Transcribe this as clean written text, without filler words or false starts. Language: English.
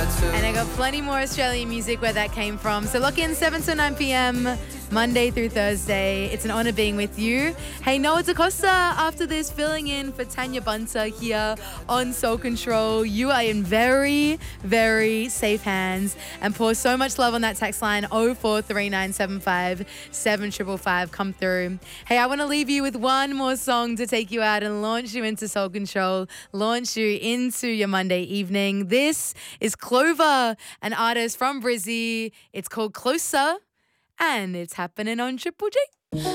And I got plenty more Australian music where that came from. So lock in 7 to 9 p.m. Monday through Thursday. It's an honor being with you. Hey, Noah DaCosta, after this, filling in for Tanya Bunter here on Soul Control. You are in very, very safe hands. And pour so much love on that text line 043975 7555. Come through. Hey, I want to leave you with one more song to take you out and launch you into Soul Control, launch you into your Monday evening. This is Clover, an artist from Brizzy. It's called Closer, and it's happening on Triple J.